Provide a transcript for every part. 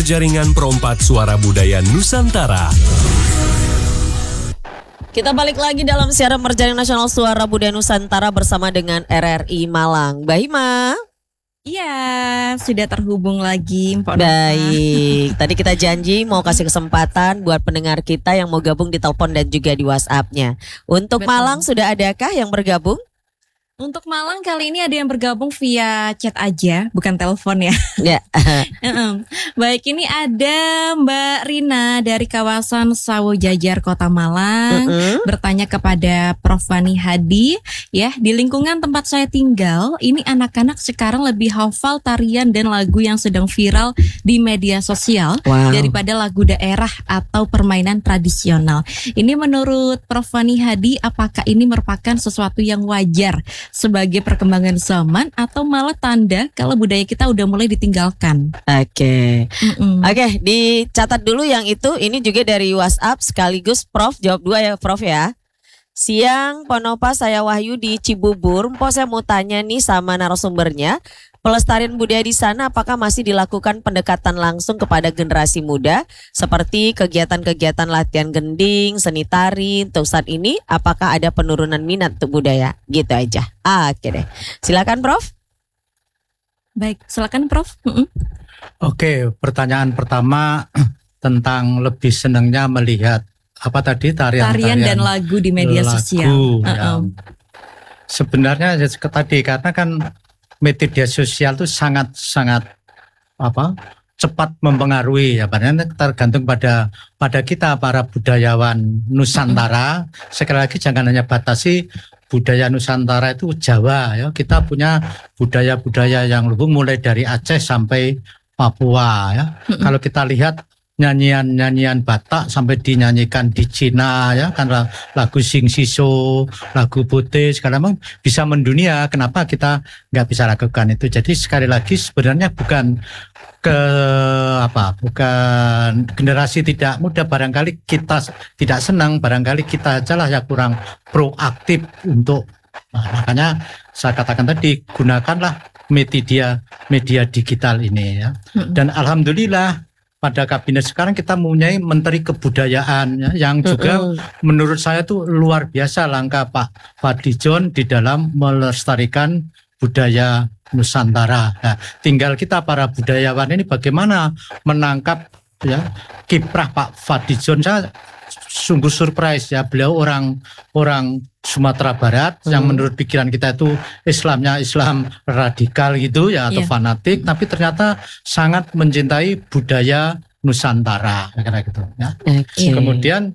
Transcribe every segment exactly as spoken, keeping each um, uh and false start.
berjaringan Perompak Suara Budaya Nusantara. Kita balik lagi dalam siaran Berjaringan Nasional Suara Budaya Nusantara bersama dengan R R I Malang. Mbak Hima. Iya, sudah terhubung lagi Mpok Nova. Baik, tadi kita janji mau kasih kesempatan buat pendengar kita yang mau gabung di telepon dan juga di WhatsApp-nya. Untuk Betul. Malang sudah adakah yang bergabung? Untuk Malang kali ini ada yang bergabung via chat aja, bukan telepon ya. Ya. Baik, ini ada Mbak Rina dari kawasan Sawo Jajar Kota Malang Mm-mm. bertanya kepada Prof Fani Hadi, ya, di lingkungan tempat saya tinggal, ini anak-anak sekarang lebih hafal tarian dan lagu yang sedang viral di media sosial Wow. daripada lagu daerah atau permainan tradisional. Ini menurut Prof Fani Hadi, apakah ini merupakan sesuatu yang wajar sebagai perkembangan zaman atau malah tanda kalau budaya kita udah mulai ditinggalkan? Oke. Mm-mm. Oke, dicatat dulu yang itu. Ini juga dari WhatsApp sekaligus Prof jawab dua ya Prof ya. Siang Ponopa, saya Wahyu di Cibubur. Mpo saya mau tanya nih sama narasumbernya. Pelestarian budaya di sana apakah masih dilakukan pendekatan langsung kepada generasi muda seperti kegiatan-kegiatan latihan gending, seni tari untuk saat ini? Apakah ada penurunan minat untuk budaya? Gitu aja. Ah, oke deh. Silakan Prof. Baik, silakan Prof. Mm-mm. Oke, pertanyaan pertama tentang lebih senangnya melihat apa tadi tarian Tarian dan lagu di media lagu, sosial. ya. Uh-uh. Sebenarnya ya tadi karena kan media sosial itu sangat sangat apa cepat mempengaruhi ya, padahal tergantung pada pada kita para budayawan Nusantara. Sekali lagi jangan hanya batasi budaya Nusantara itu Jawa ya, kita punya budaya-budaya yang luhur mulai dari Aceh sampai Papua ya. Mm-mm. Kalau kita lihat nyanyian-nyanyian Batak sampai dinyanyikan di Cina ya, kan lagu Sing Siso, lagu Bote sekarang memang bisa mendunia. Kenapa kita nggak bisa lakukan itu? Jadi sekali lagi sebenarnya bukan ke apa, bukan generasi tidak muda, barangkali kita tidak senang, barangkali kita aja lah yang kurang proaktif untuk. Nah, makanya saya katakan tadi gunakanlah media media digital ini ya. Dan alhamdulillah pada kabinet sekarang kita mempunyai Menteri Kebudayaan ya, yang juga Mm-mm. menurut saya tuh luar biasa langkah Pak Fadlijon di dalam melestarikan budaya Nusantara. Nah, tinggal kita para budayawan ini bagaimana menangkap ya kiprah Pak Fadlijon. Saya sungguh surprise ya, beliau orang orang Sumatera Barat hmm. yang menurut pikiran kita itu Islamnya Islam radikal gitu ya atau Yeah. fanatik, tapi ternyata sangat mencintai budaya Nusantara kayak gitu ya. Oke. Kemudian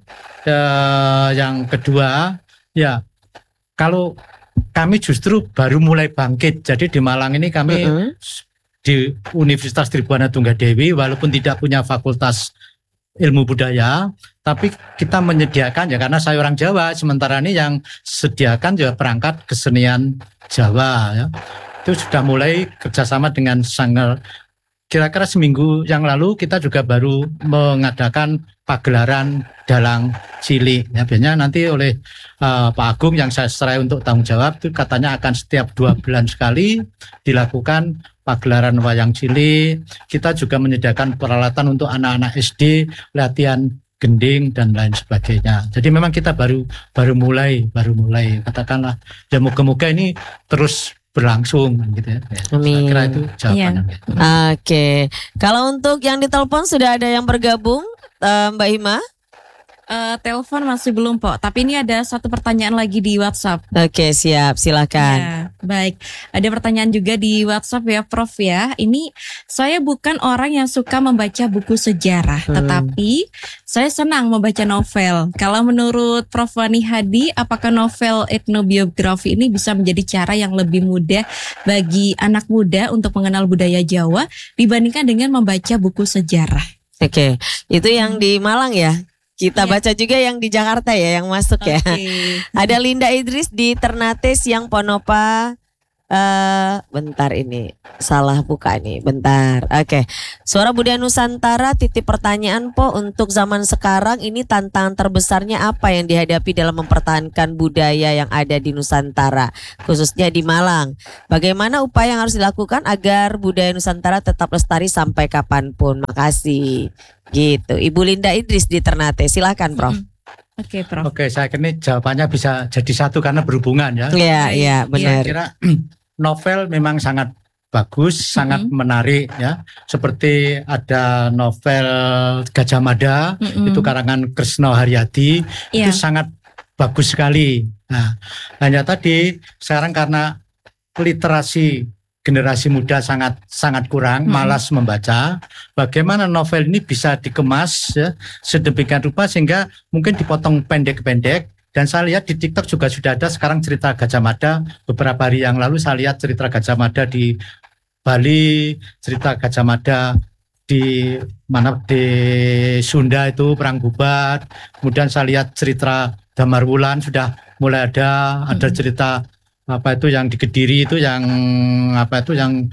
eh, yang kedua ya, kalau kami justru baru mulai bangkit. Jadi di Malang ini kami Mm-mm. di Universitas Tribhuwana Tunggadewi walaupun tidak punya fakultas ilmu budaya, tapi kita menyediakan ya, karena saya orang Jawa, sementara ini yang sediakan juga perangkat kesenian Jawa ya. Itu sudah mulai kerjasama dengan Sanggar. Kira-kira seminggu yang lalu kita juga baru mengadakan pagelaran dalang cilik ya, biasanya nanti oleh uh, Pak Agung yang saya serai untuk tanggung jawab, itu katanya akan setiap dua bulan sekali dilakukan pagelaran wayang cilik. Kita juga menyediakan peralatan untuk anak-anak S D, latihan gending dan lain sebagainya. Jadi memang kita baru baru mulai, baru mulai katakanlah ya, moga-moga ini terus berlangsung gitu ya. Amin. Saya kira itu jawabannya. Oke. Kalau untuk yang ditelepon sudah ada yang bergabung, eh, Mbak Hima? Eh, telepon masih belum, Pok. Tapi ini ada satu pertanyaan lagi di WhatsApp. Oke, siap. Silakan. Ya, baik. Ada pertanyaan juga di WhatsApp ya, Prof ya. Ini saya bukan orang yang suka membaca buku sejarah, Hmm. tetapi saya senang membaca novel. Kalau menurut Prof Fani Hadi, apakah novel etnobiografi ini bisa menjadi cara yang lebih mudah bagi anak muda untuk mengenal budaya Jawa dibandingkan dengan membaca buku sejarah? Oke, itu yang di Malang ya. Kita Iya. baca juga yang di Jakarta ya, yang masuk ya. Oke. Ada Linda Idris di Ternate, siang Ponopa. Eh, bentar ini salah buka nih, bentar. Oke, Suara Budaya Nusantara titip pertanyaan Po, untuk zaman sekarang ini tantangan terbesarnya apa yang dihadapi dalam mempertahankan budaya yang ada di Nusantara, khususnya di Malang. Bagaimana upaya yang harus dilakukan agar budaya Nusantara tetap lestari sampai kapanpun? Makasih. Gitu, Ibu Linda Idris di Ternate. Silakan, Prof. Mm-mm. Oke, Prof. Oke, saya kira ini jawabannya bisa jadi satu karena berhubungan ya. Iya, iya, Saya benar. kira novel memang sangat bagus, sangat Mm-mm. menarik ya. Seperti ada novel Gajah Mada, Mm-mm. itu karangan Kresna Haryadi, Iya. itu sangat bagus sekali. Nah, hanya tadi sekarang karena literasi generasi muda sangat sangat kurang, Mm-mm. malas membaca. Bagaimana novel ini bisa dikemas ya, sedemikian rupa sehingga mungkin dipotong pendek-pendek. Dan saya lihat di TikTok juga sudah ada sekarang cerita Gajah Mada. Beberapa hari yang lalu saya lihat cerita Gajah Mada di Bali, cerita Gajah Mada di mana di Sunda itu Perang Bubat. Kemudian saya lihat cerita Damar Wulan sudah mulai ada, ada cerita apa itu yang di Kediri itu yang apa itu yang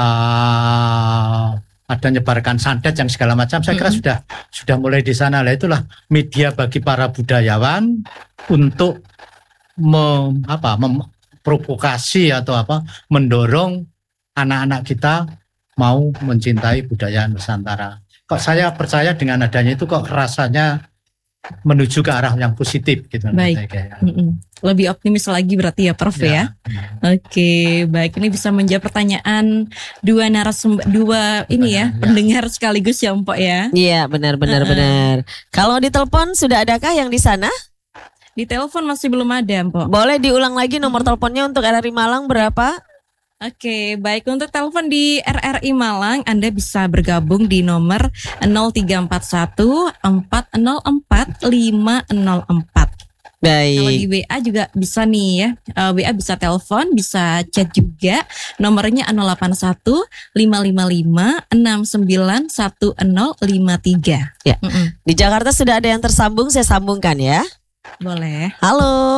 uh, ada nyebarkan santet yang segala macam. Saya kira Mm-mm. sudah sudah mulai di sana. Lah itulah media bagi para budayawan untuk mem, apa memprovokasi atau apa mendorong anak-anak kita mau mencintai budaya Nusantara. Kok saya percaya dengan adanya itu kok rasanya menuju ke arah yang positif gitu. Baik. Mm-mm. Lebih optimis lagi berarti ya, Prof ya. Oke, baik, ini bisa menjawab pertanyaan dua narasumber, dua ini ya, Ya. pendengar sekaligus ya, Mpok ya. Iya, benar, benar, Uh-uh. benar. Kalau di telepon sudah adakah yang di sana? Di telepon masih belum ada, Mpok. Boleh diulang lagi nomor teleponnya untuk R R I Malang berapa? Oke, baik, untuk telepon di R R I Malang Anda bisa bergabung di nomor nol tiga empat satu empat nol empat lima nol empat. Kalau di Baik. W A juga bisa nih ya. Uh, W A bisa telepon, bisa chat juga. Nomornya nol delapan satu lima lima lima enam sembilan satu nol lima tiga. Ya. Mm-mm. Di Jakarta sudah ada yang tersambung, saya sambungkan ya. Boleh. Halo.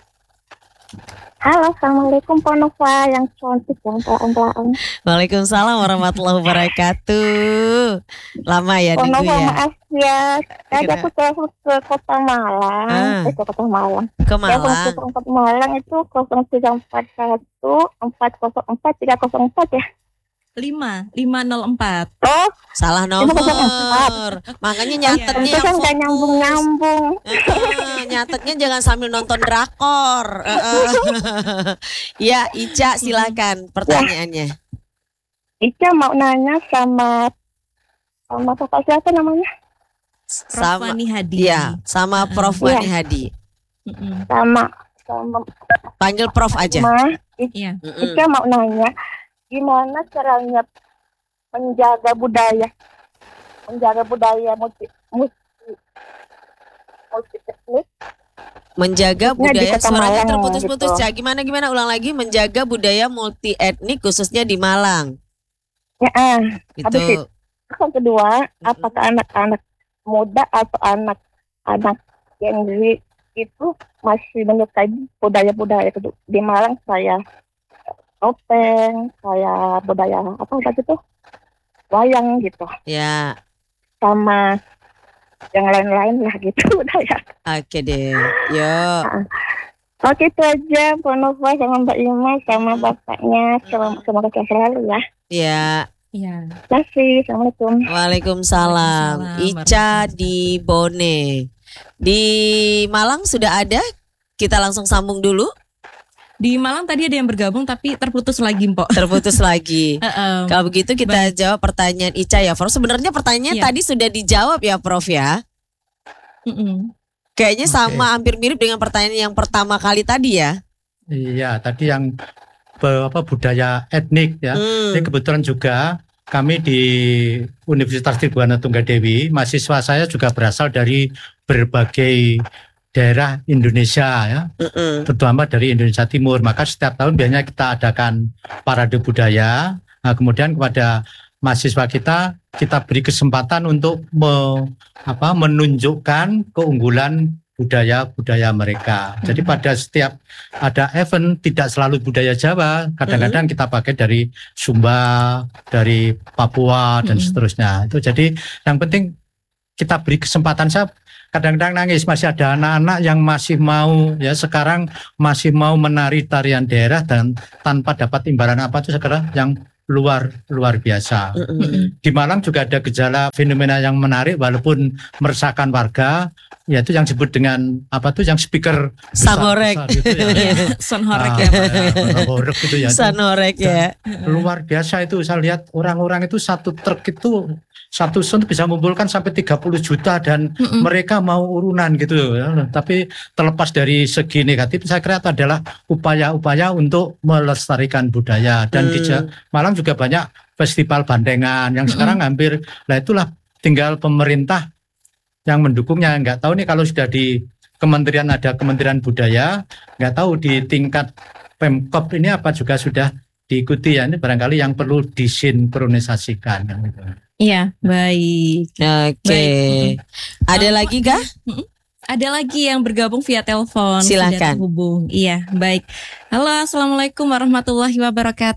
Halo, Assalamualaikum Pak Nova yang cantik yang pelan-pelan. Waalaikumsalam warahmatullahi wabarakatuh. Lama ya Pak nunggu Nova ya. maaf ya, tadi Kenapa? aku telepon ke Kota Malang, Ah. eh, ke Kota Malang. Ke Telepon Malang. ke Kota Malang itu nol tiga empat satu empat nol empat tiga nol empat ya. lima lima nol empat. Oh, Salah Itu bukan nomor. Makanya nyatetnya itu yang kan nggak fokus. nyambung-nyambung. Heeh, nyatetnya jangan sambil nonton drakor. Heeh. Ya, Ica silakan pertanyaannya. Ica mau nanya sama sama Bapak siapa namanya? Prof Sama Wani Hadi. Iya, sama Prof Iya. Wani Hadi. Mm-mm. Sama sama Panggil Prof aja. Ma. Iya. Mm-mm. Ica mau nanya, gimana caranya menjaga budaya, menjaga budaya multi multi multi etnik? Menjaga Khususnya di budaya, Kota suaranya Malang, terputus-putus. gitu. Cak. Gimana gimana ulang lagi, menjaga budaya multi etnik khususnya di Malang. Ya, ah. Habis Gitu. yang kedua, apakah anak-anak muda atau anak-anak yang di itu masih menyukai budaya-budaya itu di Malang? Saya topeng, saya budaya apa tadi tuh wayang gitu, Ya, sama yang lain-lain lah gitu budaya. oke deh. Yuk. Oke, itu aja Pak Nova sama Mbak Ima sama bapaknya, semoga semoga sehat selalu ya. Ya. Iya. Terima kasih, assalamualaikum. Waalaikumsalam. Waalaikumsalam, Ica di Bone. Di Malang sudah ada? Kita langsung sambung dulu. Di Malang tadi ada yang bergabung tapi terputus lagi, Mpok. Terputus lagi. Heeh. Kalau begitu kita jawab pertanyaan Ica ya, Prof. Sebenarnya pertanyaannya Iya. tadi sudah dijawab ya, Prof ya. Mm-mm. Kayaknya Oke. sama, hampir mirip dengan pertanyaan yang pertama kali tadi ya. Iya, tadi yang be- apa budaya etnik ya. Hmm. Ini kebetulan juga kami di Universitas Tribhuwana Tunggadewi, mahasiswa saya juga berasal dari berbagai daerah Indonesia ya, Mm-mm. terutama dari Indonesia Timur. Maka setiap tahun biasanya kita adakan parade budaya. Nah, kemudian kepada mahasiswa kita kita beri kesempatan untuk me- apa, menunjukkan keunggulan budaya-budaya mereka. Jadi pada setiap ada event tidak selalu budaya Jawa, kadang-kadang kita pakai dari Sumba, dari Papua dan seterusnya. Itu jadi yang penting kita beri kesempatan. Saya kadang-kadang nangis, masih ada anak-anak yang masih mau ya sekarang masih mau menari tarian daerah dan tanpa dapat imbalan apa itu sekarang yang luar luar biasa. Mm-mm. Di Malang juga ada gejala fenomena yang menarik walaupun meresahkan warga, yaitu yang disebut dengan apa tuh yang speaker Sangorek. besar-besar gitu ya. Sonhorek Ah, ya. ya, horek gitu ya. Sanorek ya. Luar biasa itu, saya lihat orang-orang itu satu truk itu satu sun bisa mengumpulkan sampai tiga puluh juta dan Mm-mm. mereka mau urunan gitu ya. Tapi terlepas dari segi negatif, saya kira itu adalah upaya-upaya untuk melestarikan budaya. Dan di Ja- Malang juga banyak festival bandengan yang sekarang hampir, lah itulah tinggal pemerintah yang mendukungnya. Nggak tahu nih kalau sudah di kementerian ada Kementerian Budaya, nggak tahu di tingkat Pemkop ini apa juga sudah diikuti ya. Ini barangkali yang perlu disinkronisasikan. Gitu. Iya, baik. Oke. Baik. Ada lagi kah? Ada lagi yang bergabung via telepon. Silakan. Sudah terhubung. Iya, baik. Halo, assalamualaikum warahmatullahi wabarakatuh.